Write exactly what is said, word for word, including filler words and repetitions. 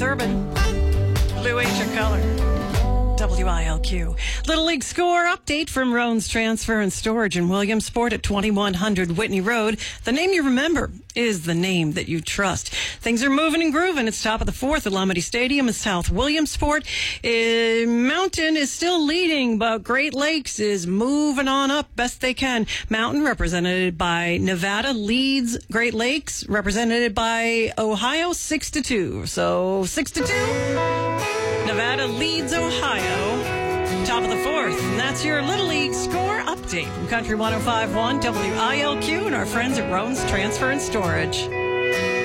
with Urban. Blue ain't your color. W I L Q. Little League score update from Roan's Transfer and Storage in Williamsport at twenty-one hundred Whitney Road. The name you remember is the name that you trust. Things are moving and grooving. It's top of the fourth at Lumity Stadium in South Williamsport. Uh, Mountain is still leading, but Great Lakes is moving on up best they can. Mountain, represented by Nevada, leads Great Lakes, represented by Ohio, six to two. So six to two. Nevada leads Ohio, top of the fourth. And that's your Little League score update from Country one oh five point one W I L Q and our friends at Roan's Transfer and Storage.